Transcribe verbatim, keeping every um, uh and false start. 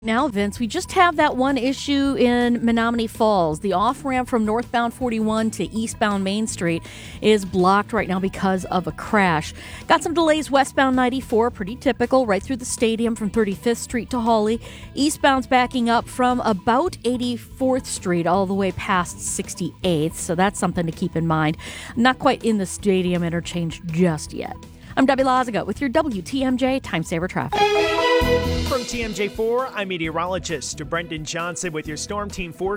Now, Vince, we just have that one issue in Menominee Falls. The off-ramp from northbound forty-one to eastbound Main Street is blocked right now because of a crash. Got some delays westbound ninety-four, pretty typical, right through the stadium from thirty-fifth Street to Hawley. Eastbound's backing up from about eighty-fourth Street all the way past sixty-eighth, so that's something to keep in mind. Not quite in the stadium interchange just yet. I'm Debbie Lazaga with your W T M J Time Saver Traffic. From T M J four, I'm meteorologist Brendan Johnson with your Storm Team forecast.